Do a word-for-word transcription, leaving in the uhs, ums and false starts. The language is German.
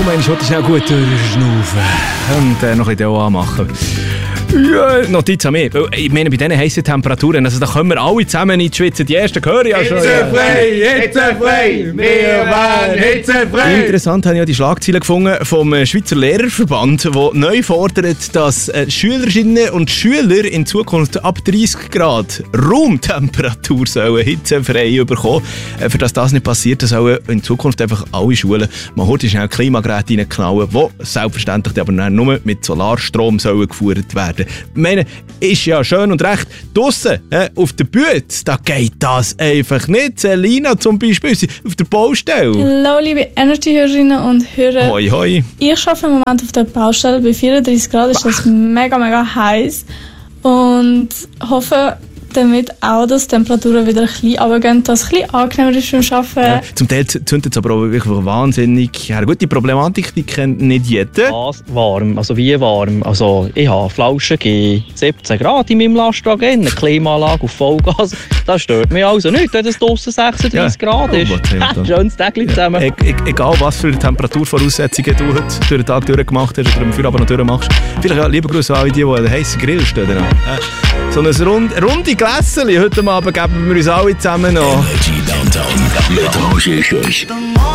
komm, ich wollte schnell gut durchschnaufen und äh, noch ein bisschen anmachen. Ja, Notiz an mich. Ich meine, bei diesen heissen Temperaturen, also da können wir alle zusammen in die Schweiz. Die ersten höre ich ja schon. Hitzefrei, hitzefrei, wir werden hitzefrei. Interessant habe ich ja die Schlagzeile gefunden vom Schweizer Lehrerverband, der neu fordert, dass Schülerinnen und Schüler in Zukunft ab dreißig Grad Raumtemperatur sollen hitzefrei bekommen. Für dass das nicht passiert, sollen in Zukunft einfach alle Schulen mal heute schnell Klimageräte reinknallen, die selbstverständlich aber nur mit Solarstrom sollen geführt werden. Ich meine, ist ja schön und recht. Draussen, äh, auf der Bühne, da geht das einfach nicht. Selina zum Beispiel, auf der Baustelle. Hallo liebe Energy-Hörerinnen und Hörer. Hoi, hoi. Ich arbeite im Moment auf der Baustelle. Bei vierunddreißig Grad ist das mega, mega heiß. Und hoffe damit auch, dass die Temperaturen wieder ein bisschen runtergehen, dass es ein bisschen angenehmer ist beim Arbeiten. Ja, zum Teil zündet es aber auch wirklich wahnsinnig her. Gut, die Problematik, die kennt nicht jeder. Was warm? Also wie warm? Also ich habe Flauschen gegen siebzehn Grad in meinem Lastwagen, eine Klimaanlage auf Vollgas. Das stört mich also nicht, wenn es draussen sechsunddreißig ja. Grad ist. Oh, schönes Tag zusammen. E e egal, was für Temperaturvoraussetzungen du heute durch den Tag durchgemacht hast oder am Feierabend noch durchmachst. Vielleicht ja, lieber Grüße an alle die, die einen heissen Grill stehen. Äh, so eine Rund runde Gläschen heute Abend geben wir uns alle zusammen noch. Energy Downtown mit Roger Schürch.